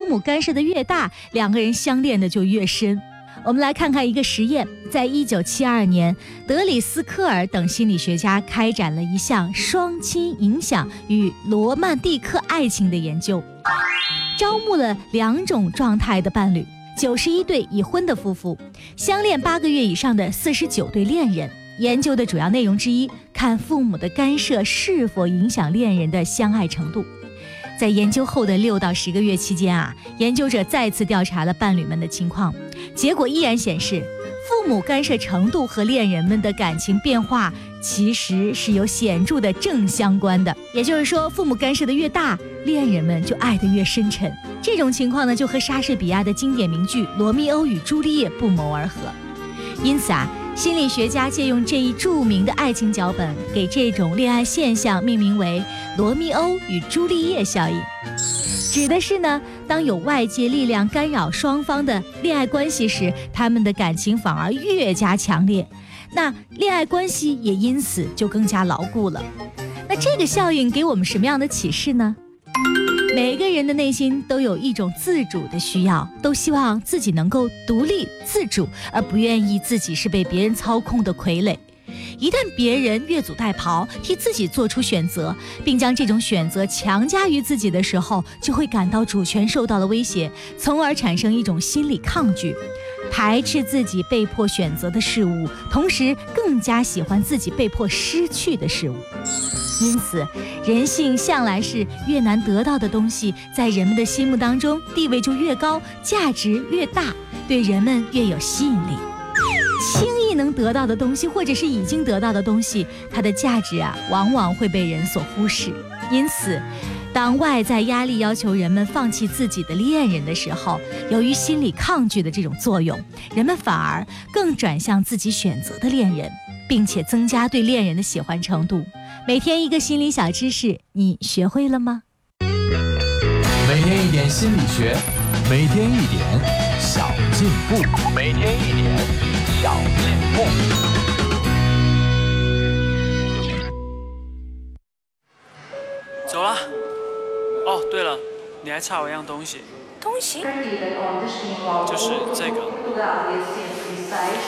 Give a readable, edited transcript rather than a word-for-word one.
母干涉的越大，两个人相恋的就越深。我们来看看一个实验，在1972年，德里斯科尔等心理学家开展了一项双亲影响与罗曼蒂克爱情的研究，招募了2种状态的伴侣，91对已婚的夫妇，相恋8个月以上的49对恋人。研究的主要内容之一，看父母的干涉是否影响恋人的相爱程度。在研究后的6到10个月期间研究者再次调查了伴侣们的情况，结果依然显示，父母干涉程度和恋人们的感情变化其实是有显著的正相关的。也就是说，父母干涉的越大，恋人们就爱得越深沉。这种情况呢，就和莎士比亚的经典名句《罗密欧与朱丽叶》不谋而合。因此心理学家借用这一著名的爱情脚本，给这种恋爱现象命名为罗密欧与朱丽叶效应，指的是呢，当有外界力量干扰双方的恋爱关系时，他们的感情反而越加强烈，那恋爱关系也因此就更加牢固了。那这个效应给我们什么样的启示呢？每个人的内心都有一种自主的需要，都希望自己能够独立自主，而不愿意自己是被别人操控的傀儡。一旦别人越俎代庖，替自己做出选择，并将这种选择强加于自己的时候，就会感到主权受到了威胁，从而产生一种心理抗拒，排斥自己被迫选择的事物，同时更加喜欢自己被迫失去的事物。因此，人性向来是越难得到的东西，在人们的心目当中地位就越高，价值越大，对人们越有吸引力。轻易能得到的东西，或者是已经得到的东西，它的价值往往会被人所忽视。因此，当外在压力要求人们放弃自己的恋人的时候，由于心理抗拒的这种作用，人们反而更转向自己选择的恋人，并且增加对恋人的喜欢程度。每天一个心理小知识，你学会了吗？ 每天一点心理学，每天一点小进步，每天一点小进步。 走了。哦，对了，你还差我一样东西。 东西？ 就是这个。